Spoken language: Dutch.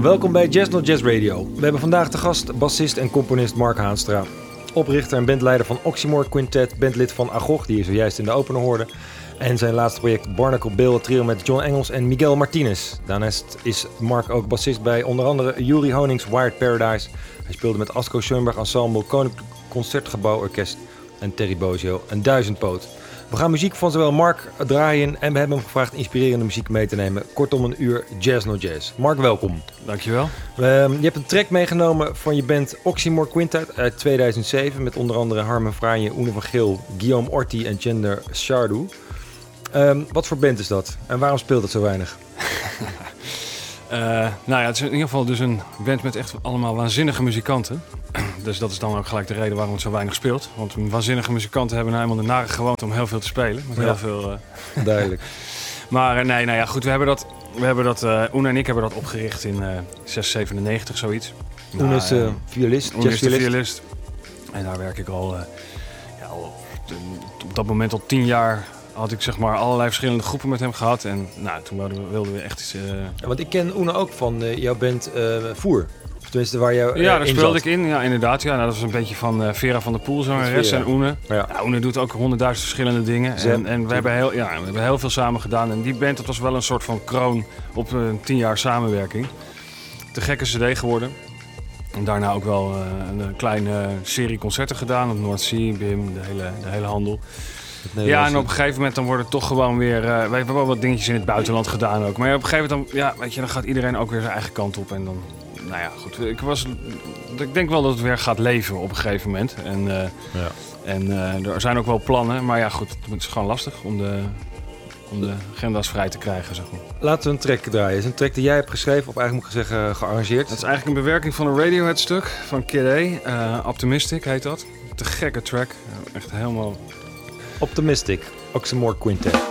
Welkom bij Jazz Not Jazz Radio. We hebben vandaag te gast bassist en componist Mark Haanstra. Oprichter en bandleider van Oxymoron Quintet, bandlid van Agog, die je zojuist in de opener hoorde. En zijn laatste project Barnacle Bill, het trio met John Engels en Miguel Martinez. Daarnaast is Mark ook bassist bij onder andere Juri Honings Wired Paradise. Hij speelde met Asko Schoenberg Ensemble, Koninklijk Concertgebouw Orkest en Terry Bozzio en Duizendpoot. We gaan muziek van zowel Mark draaien en we hebben hem gevraagd inspirerende muziek mee te nemen. Kortom een uur Jazz Not Jazz. Mark, welkom. Dankjewel. Je hebt een track meegenomen van je band Oxymoron Quintet uit 2007... met onder andere Harmen Franje, Oene van Geel, Guillaume Orti en Gender Sardou. Wat voor band is dat en waarom speelt het zo weinig? Het is in ieder geval dus een band met echt allemaal waanzinnige muzikanten. Dus dat is dan ook gelijk de reden waarom het zo weinig speelt. Want waanzinnige muzikanten hebben nou eenmaal de nare gewoonte om heel veel te spelen. Met heel veel, Duidelijk. Maar goed, we hebben dat Oene en ik hebben dat opgericht in 697, zoiets. Oene is violist, jazzviolist. En daar werk ik al op dat moment al 10 jaar. Had ik zeg maar allerlei verschillende groepen met hem gehad. En toen wilden we echt iets... Want ik ken Oene ook van jouw band Voer. Of tenminste waar jou Ja, daar speelde zat. ik in. Ja, inderdaad. Ja, dat was een beetje van Vera van der Poel, zangeres. En Oene. Ja. Oene doet ook 100.000 verschillende dingen. En we hebben heel veel samen gedaan. En die band, dat was wel een soort van kroon op 10 jaar samenwerking. Te gekke cd geworden. En daarna ook wel een kleine serie concerten gedaan. Op North Sea, BIM, de hele handel. Ja, en op een gegeven moment dan wordt het toch gewoon weer... we hebben wel wat dingetjes in het buitenland gedaan ook. Maar op een gegeven moment dan gaat iedereen ook weer zijn eigen kant op. En dan, goed. Ik denk wel dat het weer gaat leven op een gegeven moment. En er zijn ook wel plannen. Maar ja, goed, het is gewoon lastig om de agenda's vrij te krijgen, zeg maar. Laten we een track draaien. Het is een track die jij hebt geschreven, of eigenlijk moet ik zeggen gearrangeerd. Dat is eigenlijk een bewerking van een Radiohead stuk van Kid A. Optimistic heet dat. Te gekke track. Echt helemaal... Optimistic, Oxymoron Quintet.